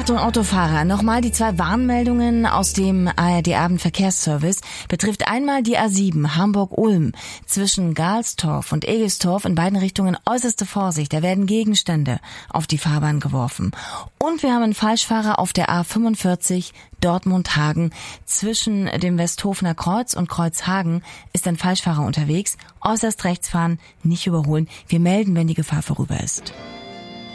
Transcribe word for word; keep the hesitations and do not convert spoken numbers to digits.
Achtung Autofahrer, nochmal die zwei Warnmeldungen aus dem A R D-Abendverkehrsservice. Betrifft einmal die A sieben Hamburg-Ulm zwischen Galstorf und Egelstorf, in beiden Richtungen äußerste Vorsicht, da werden Gegenstände auf die Fahrbahn geworfen. Und wir haben einen Falschfahrer auf der A fünfundvierzig Dortmund-Hagen. Zwischen dem Westhofener Kreuz und Kreuzhagen ist ein Falschfahrer unterwegs. Äußerst rechts fahren, nicht überholen. Wir melden, wenn die Gefahr vorüber ist.